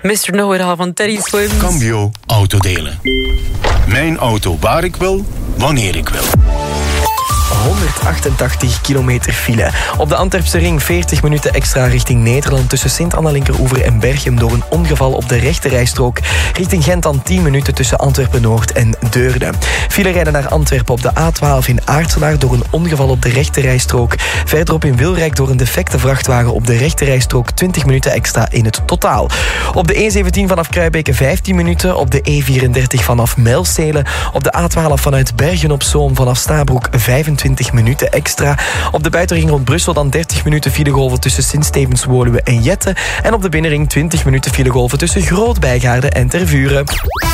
Mr. Know-it-all van Teddy Swims. Cambio Autodelen. Mijn auto waar ik wil, wanneer ik wil. 188 kilometer file. Op de Antwerpse ring 40 minuten extra richting Nederland tussen Sint-Anna-Linkeroever en Berchem door een ongeval op de rechterrijstrook. Richting Gent dan 10 minuten tussen Antwerpen-Noord en Deurne. File rijden naar Antwerpen op de A12 in Aartselaar door een ongeval op de rechterrijstrook. Verderop in Wilrijk door een defecte vrachtwagen op de rechterrijstrook 20 minuten extra in het totaal. Op de E17 vanaf Kruibeke 15 minuten. Op de E34 vanaf Melstelen. Op de A12 vanuit Bergen-op-Zoom vanaf Stabroek 25 minuten extra. Op de buitenring rond Brussel dan 30 minuten filegolven tussen Sint-Stevens-Woluwe en Jette. En op de binnenring 20 minuten filegolven tussen Groot-Bijgaarden en Tervuren.